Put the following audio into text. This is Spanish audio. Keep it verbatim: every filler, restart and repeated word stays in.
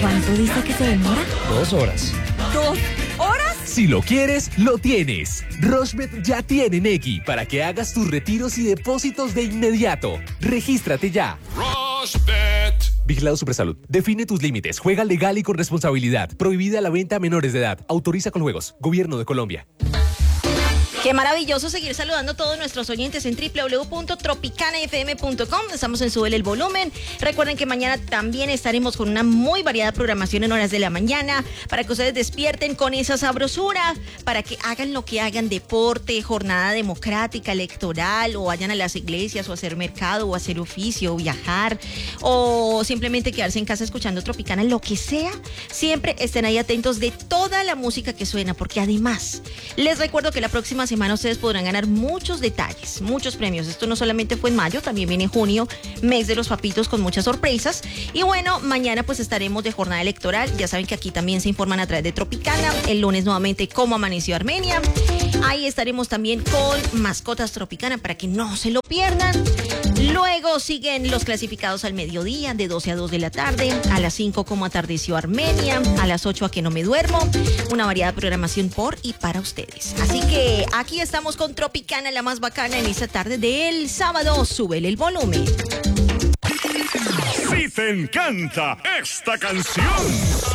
¿Cuánto dice que se demora? Dos horas. ¿Dos horas? Si lo quieres, lo tienes. Rushbet ya tiene Nequi para que hagas tus retiros y depósitos de inmediato. Regístrate ya. Rushbet. Vigilado Supersalud. Define tus límites. Juega legal y con responsabilidad. Prohibida la venta a menores de edad. Autoriza con juegos. Gobierno de Colombia. Qué maravilloso seguir saludando a todos nuestros oyentes en doble u doble u doble u punto tropicana f m punto com. Estamos en Súbele el Volumen. Recuerden que mañana también estaremos con una muy variada programación en horas de la mañana para que ustedes despierten con esa sabrosura, para que hagan lo que hagan, deporte, jornada democrática, electoral, o vayan a las iglesias, o hacer mercado, o hacer oficio, o viajar, o simplemente quedarse en casa escuchando Tropicana, lo que sea. Siempre estén ahí atentos de toda la música que suena, porque además les recuerdo que la próxima semana semana ustedes podrán ganar muchos detalles, muchos premios. Esto no solamente fue en mayo, también viene junio, mes de los papitos con muchas sorpresas. Y bueno, mañana pues estaremos de jornada electoral. Ya saben que aquí también se informan a través de Tropicana. El lunes nuevamente cómo amaneció Armenia. Ahí estaremos también con Mascotas Tropicana para que no se lo pierdan. Luego siguen los clasificados al mediodía, de doce a dos de la tarde, a las cinco como atardeció Armenia, a las ocho a que no me duermo. Una variada programación por y para ustedes. Así que aquí estamos con Tropicana, la más bacana en esta tarde del sábado. Súbele el volumen. Si te encanta esta canción,